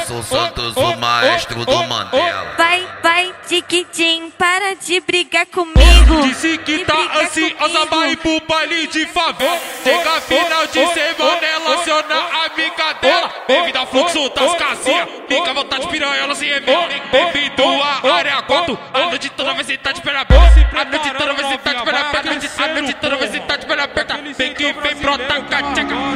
Nelson Santos, o maestro do Mandela. Vai, Tiquitim, para de brigar comigo. Disse que tá ansiosa pra ir pro baile de favela. Chega final de semana, ela aciona a amiga dela. Devido ao fluxo das casinhas, fica à vontade de piranha, se revela. Bem-vindo à área 4. A noite toda vai sentar de perna aberta. A noite toda vai sentar de perna aberta. A noite toda vai sentar de perna aberta. Vem que vem, brota, cateca.